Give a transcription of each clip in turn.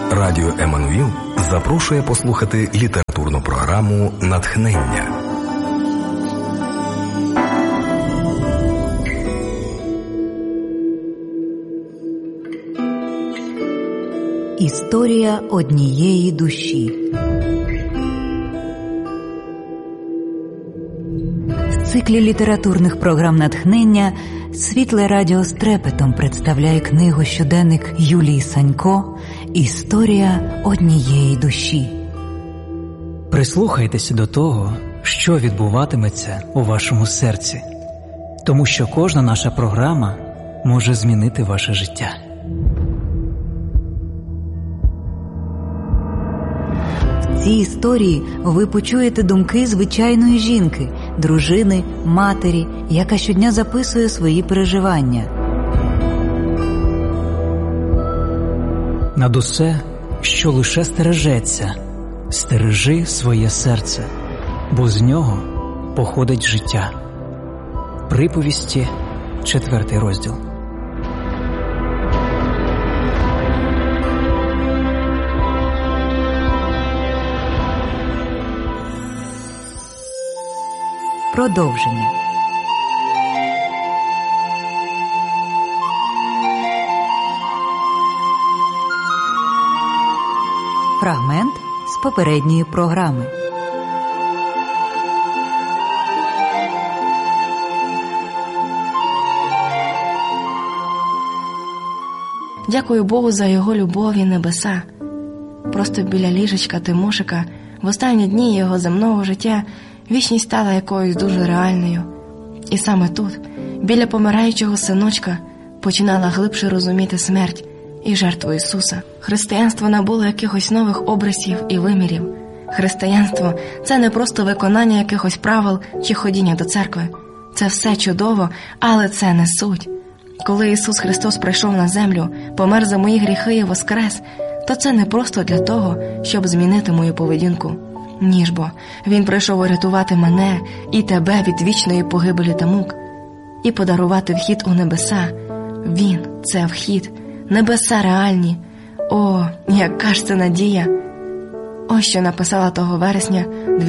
Радіо Еммануїл запрошує послухати літературну програму «Натхнення». Історія однієї душі. В циклі літературних програм «Натхнення» Світле Радіо з трепетом представляє книгу-щоденник Юлії Санько «Історія однієї душі». Прислухайтеся до того, що відбуватиметься у вашому серці, тому що кожна наша програма може змінити ваше життя. В цій історії ви почуєте думки звичайної жінки, дружини, матері, яка щодня записує свої переживання. Над усе, що лише стережеться, стережи своє серце, бо з нього походить життя. Приповісті, 4 розділ. Продовження. Фрагмент з попередньої програми. Дякую Богу за його любов і небеса. Просто біля ліжечка Тимошика в останні дні його земного життя вічність стала якоюсь дуже реальною. І саме тут, біля помираючого синочка, починала глибше розуміти смерть і жертву Ісуса. Християнство набуло якихось нових образів і вимірів. Християнство – це не просто виконання якихось правил чи ходіння до церкви. Це все чудово, але це не суть. Коли Ісус Христос прийшов на землю, помер за мої гріхи і воскрес, то це не просто для того, щоб змінити мою поведінку. Ні ж бо, Він прийшов урятувати мене і тебе від вічної погибелі та мук і подарувати вхід у небеса. Він – це вхід, небеса реальні. О, яка ж це надія! Ось що написала того вересня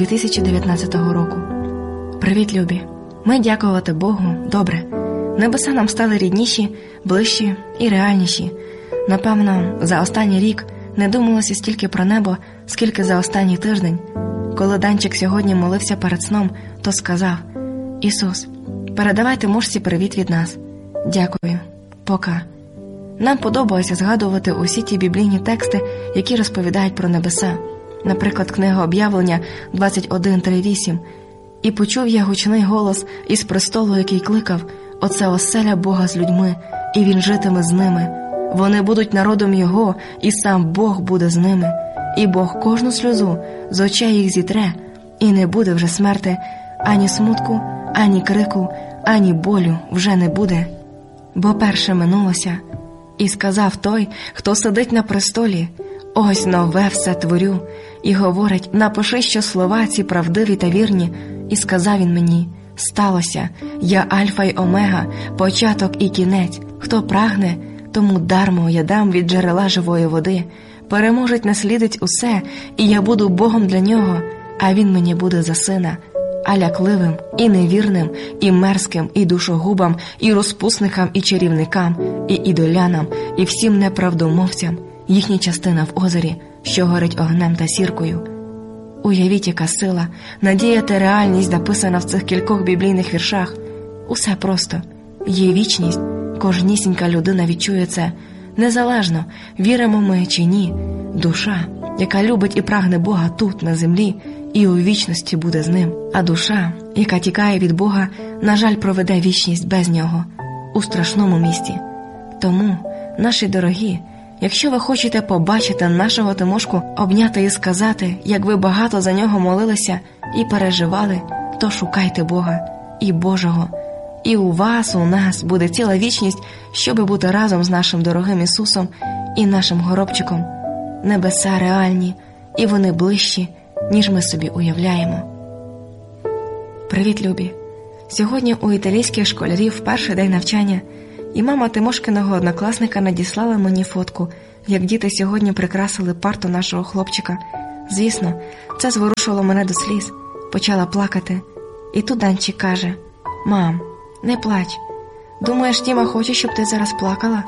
2019 року. Привіт, любі! Ми, дякувати Богу, добре. Небеса нам стали рідніші, ближчі і реальніші. Напевно, за останній рік не думалося стільки про небо, скільки за останній тиждень. Коли Данчик сьогодні молився перед сном, то сказав: «Ісус, передавай Тимошці привіт від нас. Дякую. Пока». Нам подобалося згадувати усі ті біблійні тексти, які розповідають про небеса. Наприклад, книга Об'явлення 21:3-8. «І почув я гучний голос із престолу, який кликав: оце оселя Бога з людьми, і Він житиме з ними. Вони будуть народом Його, і сам Бог буде з ними. І Бог кожну сльозу з очей їх зітре, і не буде вже смерти, ані смутку, ані крику, ані болю вже не буде. Бо перше минулося. І сказав той, хто сидить на престолі: ось нове все творю. І говорить: напиши, що слова ці правдиві та вірні. І сказав він мені: сталося, я Альфа й Омега, початок і кінець. Хто прагне, тому дармо я дам від джерела живої води. Переможець наслідить усе, і я буду Богом для нього, а він мені буде за сина. А лякливим, і невірним, і мерзким, і душогубам, і розпусникам, і чарівникам, і ідолянам, і всім неправдомовцям їхня частина в озері, що горить огнем та сіркою». Уявіть, яка сила, надія та реальність записана в цих кількох біблійних віршах. Усе просто. Є вічність, кожнісінька людина відчує це. Незалежно, віримо ми чи ні, душа, яка любить і прагне Бога тут, на землі, і у вічності буде з ним. А душа, яка тікає від Бога, на жаль, проведе вічність без нього, у страшному місті. Тому, наші дорогі, якщо ви хочете побачити нашого Тимошку, обняти і сказати, як ви багато за нього молилися і переживали, то шукайте Бога і Божого. І у вас, у нас буде ціла вічність, щоби бути разом з нашим дорогим Ісусом і нашим горобчиком. Небеса реальні, і вони ближчі, ніж ми собі уявляємо. Привіт, любі! Сьогодні у італійських школярів перший день навчання, і мама Тимошкиного однокласника надіслала мені фотку, як діти сьогодні прикрасили парту нашого хлопчика. Звісно, це зворушило мене до сліз. Почала плакати. І тут Данчик каже: «Мам, не плач. Думаєш, Тіма хоче, щоб ти зараз плакала?»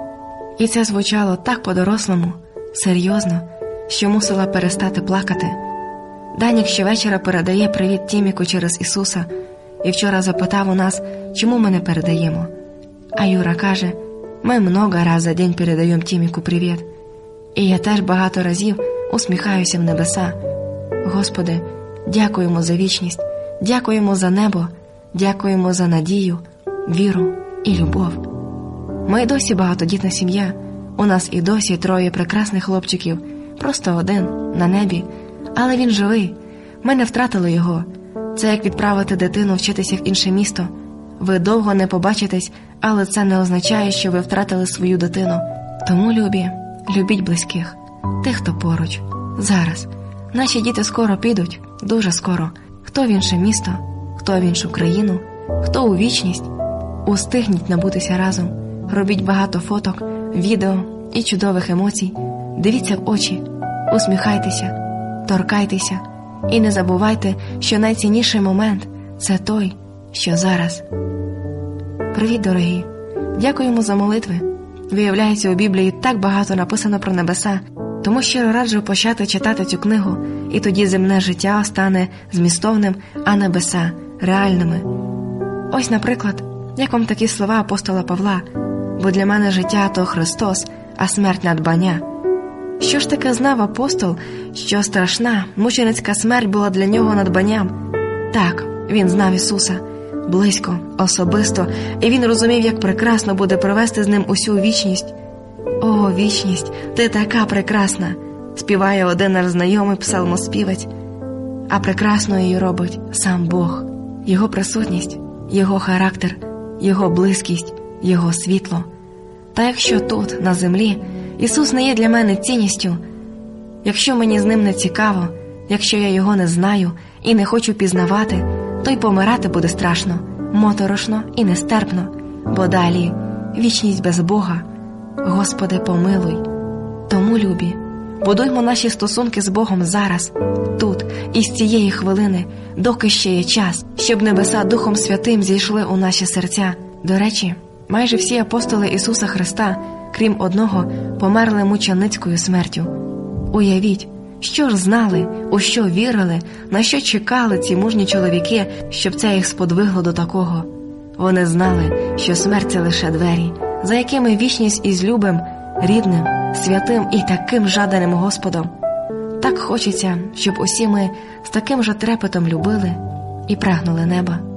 І це звучало так по-дорослому, серйозно, що мусила перестати плакати. Данік щовечора передає привіт Тіміку через Ісуса. І вчора запитав у нас, чому ми не передаємо. А Юра каже: «Ми много раз за день передаємо Тіміку привіт». І я теж багато разів усміхаюся в небеса. Господи, дякуємо за вічність, дякуємо за небо, дякуємо за надію, віру і любов. Ми й досі багатодітна сім'я. У нас і досі 3 прекрасних хлопчиків, просто 1 на небі. Але він живий, ми не втратили його. Це як відправити дитину вчитися в інше місто. Ви довго не побачитесь, але це не означає, що ви втратили свою дитину. Тому, любі, любіть близьких, тих, хто поруч, зараз. Наші діти скоро підуть, дуже скоро. Хто в інше місто, хто в іншу країну, хто у вічність. Устигніть набутися разом. Робіть багато фоток, відео і чудових емоцій. Дивіться в очі, усміхайтеся, торкайтеся. І не забувайте, що найцінніший момент – це той, що зараз. Привіт, дорогі! Дякуємо за молитви. Виявляється, у Біблії так багато написано про небеса, тому щиро раджу почати читати цю книгу, і тоді земне життя стане змістовним, а небеса – реальними. Ось, наприклад, як вам такі слова апостола Павла: «Бо для мене життя – то Христос, а смерть – надбання». Що ж таке знав апостол, що страшна, мученицька смерть була для нього надбанням? Так, він знав Ісуса близько, особисто, і він розумів, як прекрасно буде провести з ним усю вічність. «О, вічність, ти така прекрасна!» – співає один наш знайомий псалмоспівець. А прекрасною її робить сам Бог, Його присутність, Його характер, Його близькість, Його світло. Та якщо тут, на землі, Ісус не є для мене цінністю, якщо мені з Ним не цікаво, якщо я Його не знаю і не хочу пізнавати, то й помирати буде страшно, моторошно і нестерпно, бо далі вічність без Бога. Господи, помилуй. Тому, любі, будуймо наші стосунки з Богом зараз, тут, і з цієї хвилини, доки ще є час, щоб небеса Духом Святим зійшли у наші серця. До речі, майже всі апостоли Ісуса Христа, крім одного, померли мученицькою смертю. Уявіть, що ж знали, у що вірили, на що чекали ці мужні чоловіки, щоб це їх сподвигло до такого. Вони знали, що смерть – це лише двері, за якими вічність із любим, рідним, святим і таким жаданим Господом. Так хочеться, щоб усі ми з таким же трепетом любили і прагнули неба.